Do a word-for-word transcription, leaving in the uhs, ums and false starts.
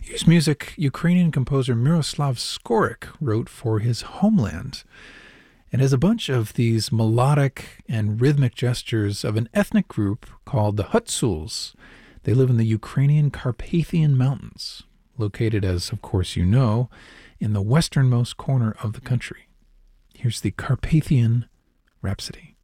Whose music Ukrainian composer Miroslav Skorik wrote for his homeland. It has a bunch of these melodic and rhythmic gestures of an ethnic group called the Hutsuls. They live in the Ukrainian Carpathian Mountains, located, as of course you know, in the westernmost corner of the country. Here's the Carpathian Rhapsody.